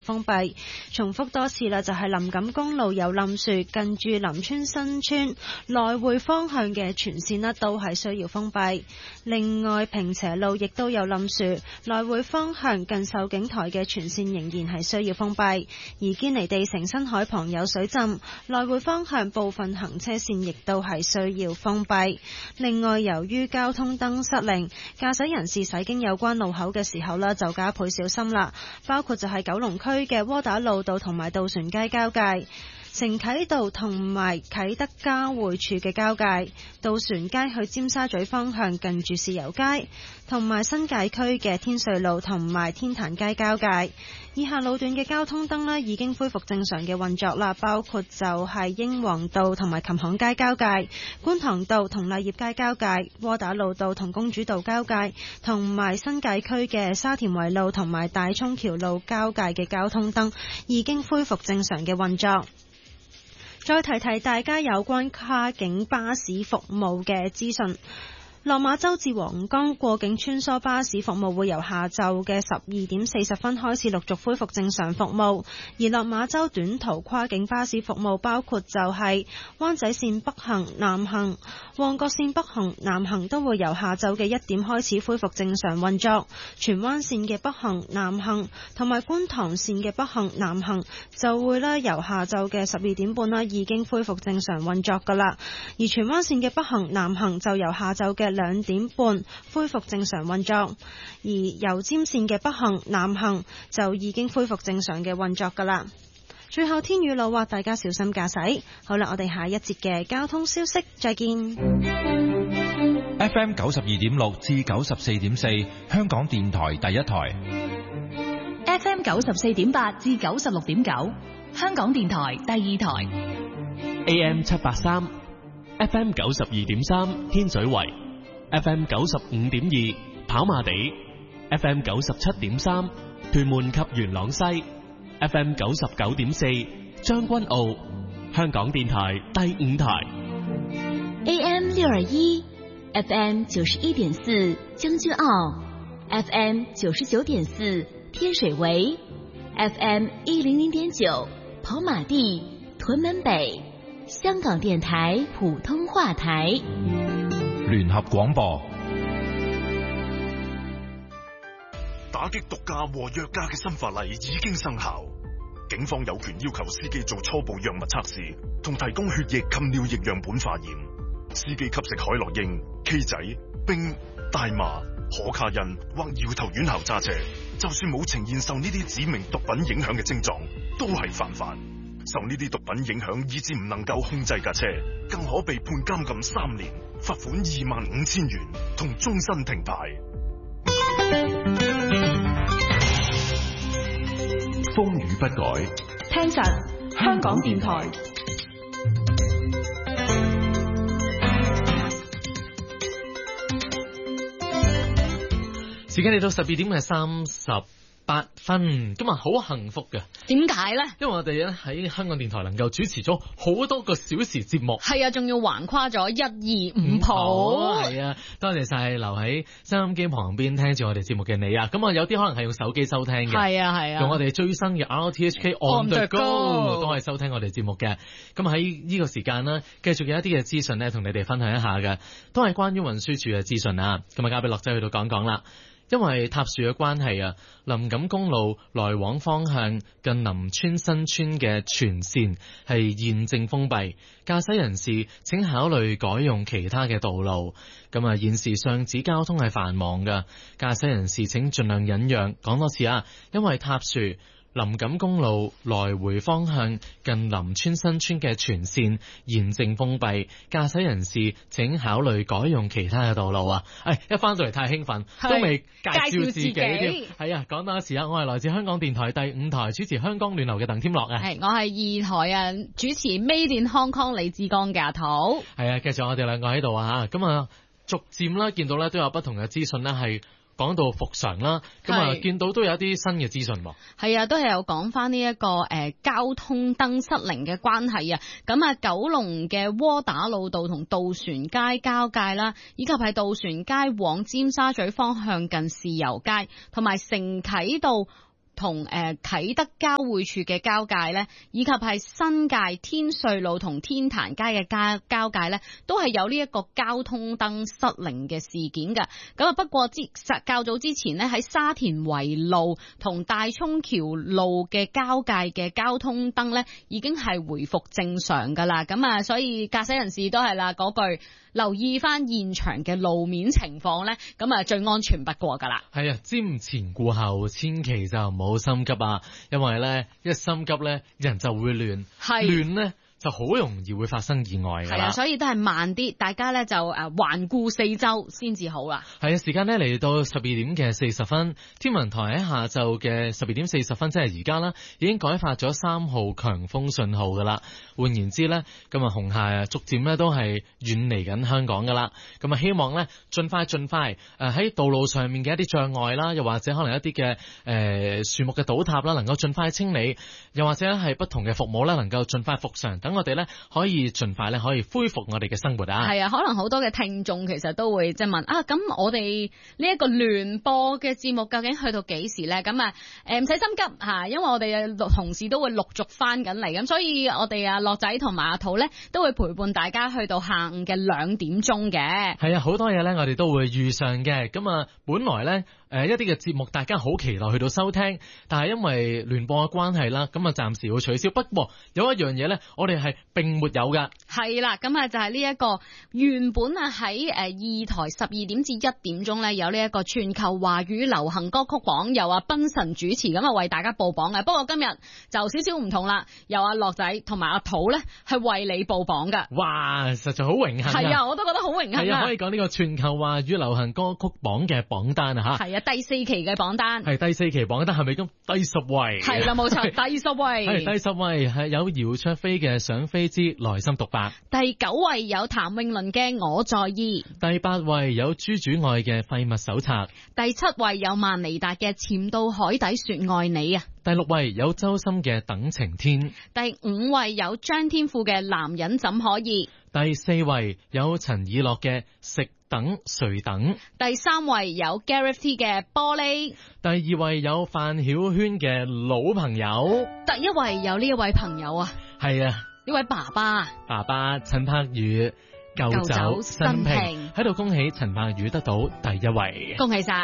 封閉。重複多次啦，就係林錦公路有冧樹，近住林村新村來回方向嘅全線啦，都係需要封閉。另外平斜路亦都有冧樹，來回方向近秀景台嘅全線仍然係需要封閉。而堅尼地城新海旁有水浸，來回方向部分行車線亦都係需要封閉。另外由於交通燈失靈，駕駛人士駛經有關路口嘅時候呢，就加倍小心啦。包括就係九龍區嘅窩打老道同埋渡船街交界、城啟道同埋啟德交匯處嘅交界、渡船街去尖沙咀方向近住豉油街，同埋新界區嘅天瑞路同埋天壇街交界。以下路段嘅交通燈呢已經恢復正常嘅運作啦，包括就係英皇道同埋琴行街交界、觀塘道同勵業街交界、窩打老道同公主道交界，同埋新界區嘅沙田圍路同埋大涌橋路交界嘅交通燈已經恢復正常嘅運作。再提提大家有關跨境巴士服務嘅資訊。落馬洲至皇崗過境穿梭巴士服務會由下晝嘅12:40開始陸續恢復正常服務，而落馬洲短途跨境巴士服務包括就係灣仔線北行、南行、旺角線北行、南行都會由下晝嘅1點開始恢復正常運作，荃灣線嘅北行、南行同埋觀塘線嘅北行、南行就會由下晝嘅12點半已經恢復正常運作㗎啦，而荃灣線嘅北行、南行就由下晝嘅2點半恢復正常運作，而油尖線嘅北行、南行就已經恢復正常嘅運作㗎啦。最後天雨路滑，大家小心駕駛。好啦，我哋下一節嘅交通消息再見。 FM 92.6至94.4，香港電台第一台。 FM 94.8至96.9，香港電台第二台。 AM 783 ，FM 92.3，天水圍。FM 95.2跑馬地， FM 97.3屯門及元朗西， FM 99.4將軍澳，香港電台第五台。 AM 621 FM 91.4將軍澳， FM 99.4天水圍， FM 100.9跑馬地屯門北，香港電台普通話台。 聯合廣播。 打擊毒駕和藥駕嘅新法例已經生效，警方有權要求司機做初步藥物測試，同提供血液及尿液樣本化驗。司機吸食海洛因、K 仔、冰、大麻、可卡因或搖頭丸後揸車，就算冇呈現受呢啲指明毒品影響嘅症狀，都係犯法。受呢啲毒品影響以致唔能夠控制架車，更可被判監禁3年、罰款25,000元同終身停牌。 風雨不改， 聽實香港電台。 時間嚟到12點38分，今日好幸福嘅。 點解呢？ 因為我哋咧喺香港電台能夠主持咗好多個小時節目， 係啊，仲要橫跨咗1、2、5鋪。 係啊，多謝晒留喺收音機旁邊聽住我哋節目嘅你啊！咁啊，有啲可能係用手機收聽嘅， 係啊係啊， 用我哋最新嘅 RTHK On The Go 都係收聽我哋節目嘅。咁喺呢個時間呢，繼續有一啲嘅資訊呢，同你哋分享一下嘅，都係關於運輸署嘅資訊啊！咁啊，交俾樂仔去到講講啦。因為塌樹嘅關係啊，林錦公路來往方向近林村新村嘅全線係現正封閉，駕駛人士請考慮改用其他嘅道路。咁啊，現時上址交通係繁忙㗎，駕駛人士請盡量忍讓。講多次啊，因為塌樹，林錦公路來回方向近林村新村嘅全線現正封閉，駕駛人士請考慮改用其他嘅道路啊！一翻到嚟太興奮，都未介紹自己添。係啊，講多一次啊，我係來自香港電台第5台主持香港暖流嘅鄧添樂啊。 係，我係2台啊主持 Made in Hong Kong 李志剛嘅阿土。 係啊，繼續我哋兩個喺度啊，咁啊，逐漸啦見到咧都有不同嘅資訊咧係講到復常啦，咁啊見到都有一啲新嘅資訊喎。 係啊，都係有講翻呢一個交通燈失靈嘅關係啊。咁啊，九龍嘅窩打老道同渡船街交界啦，以及係渡船街往尖沙咀方向近豉油街，同埋城啟道同啟德交匯處嘅交界咧，以及係新界天瑞路同天壇街嘅交界咧，都係有呢一個交通燈失靈嘅事件㗎。咁啊，不過較早之前呢，喺沙田圍路同大涌橋路嘅交界嘅交通燈咧，已經係回復正常㗎啦。咁啊，所以駕駛人士都係啦，嗰句留意翻現場嘅路面情況咧，咁啊最安全不過㗎啦。 係啊，瞻前顧後，千祈就唔好心急啊，因為咧一心急咧，人就會亂，亂咧就好容易會發生意外㗎啦。係啊， 所以都係慢啲，大家咧就環顧四周先至好啦。 係啊，時間咧嚟到12點嘅40分，天文台喺下晝嘅12點40分，即係而家啦，已經改發咗3號強風信號㗎啦。換言之咧，咁啊紅霞逐漸咧都係遠離緊香港㗎啦。咁啊希望咧盡快喺道路上面嘅一啲障礙啦，又或者可能一啲嘅樹木嘅倒塌啦，能夠盡快清理，又或者係不同嘅服務啦，能夠盡快復常，等我哋咧可以盡快咧可以恢復我哋嘅生活啊。 係啊，可能好多嘅聽眾其實都會即係問啊，咁我哋呢一個聯播嘅節目究竟去到幾時咧？咁啊唔使心急嚇，因為我哋嘅同事都會陸續翻緊嚟，咁所以我哋啊樂仔同埋阿土咧都會陪伴大家去到下午嘅2點鐘嘅。 係啊，好多嘢咧我哋都會遇上嘅。咁啊，本來咧一啲嘅節目大家好期待去到收聽，但係因為聯播嘅關係啦，咁啊暫時要取消。不過有一樣嘢咧，我哋係並沒有噶。 係啦，咁啊就係呢一個原本啊喺2台12點至1點鐘咧有呢一個全球華語流行歌曲榜，由阿斌神主持咁啊為大家報榜嘅。不過今日就少少唔同啦，由阿樂仔同埋阿土咧係為你報榜噶。 哇，實在好榮幸啊！ 係啊，我都覺得好榮幸啊！ 係啊，可以講呢個全球華語流行歌曲榜嘅榜單啊吓。 係啊，第4期嘅榜單。 係第4期榜單，係咪咁第10位？ 係啦，冇錯，第10位。 係第10位係有姚焯菲嘅想飛之內心獨白。 第9位有譚詠麟嘅我在意。 第8位有朱主愛嘅廢物手冊。 第7位有萬妮達嘅潛到海底說愛你啊。 第6位有周深嘅等晴天。 第5位有張天賦嘅男人怎可以。 第4位有陳以樂嘅食等誰等。 第3位有 Gareth T 嘅玻璃。 第2位有范曉萱嘅老朋友。 第1位有呢一位朋友啊， 係啊， 呢位爸爸陳柏宇舊酒新瓶，喺度恭喜陳柏宇得到第1位， 恭喜晒。